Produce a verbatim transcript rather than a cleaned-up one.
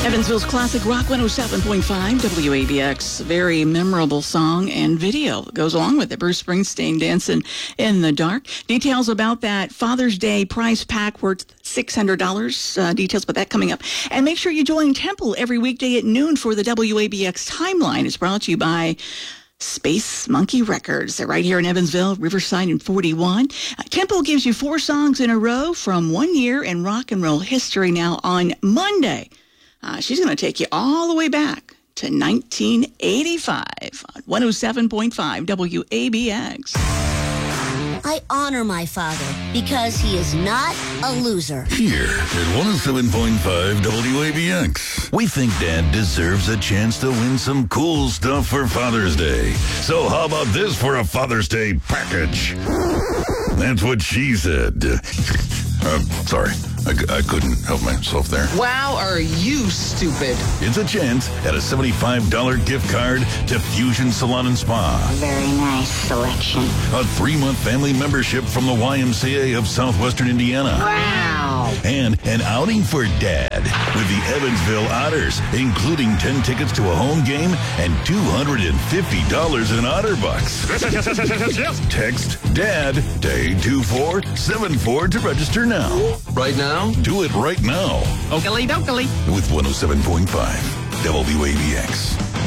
Evansville's classic rock one oh seven point five W A B X. Very memorable song and video goes along with it. Bruce Springsteen dancing in the dark. Details about that Father's Day prize pack worth six hundred dollars. Uh, details about that coming up. And make sure you join Temple every weekday at noon for the W A B X Timeline. It's brought to you by Space Monkey Records. They're right here in Evansville, Riverside, and forty-one. Uh, Temple gives you four songs in a row from one year in rock and roll history. Now on Monday, uh, she's going to take you all the way back to nineteen eighty-five on one oh seven point five W A B X. I honor my father because he is not a loser. Here at one oh seven point five W A B X, we think Dad deserves a chance to win some cool stuff for Father's Day. So how about this for a Father's Day package? That's what she said. Uh, sorry, I, I couldn't help myself there. Wow, are you stupid? It's a chance at a seventy-five dollars gift card to Fusion Salon and Spa. Very nice selection. A three-month family membership from the Y M C A of Southwestern Indiana. Wow. And an outing for Dad with the Evansville Otters, including ten tickets to a home game and two hundred fifty dollars in Otter Bucks. Text DAD to eight two four seven four to register now. Right now? Do it right now. Oakley dokley. With one oh seven point five W A B X.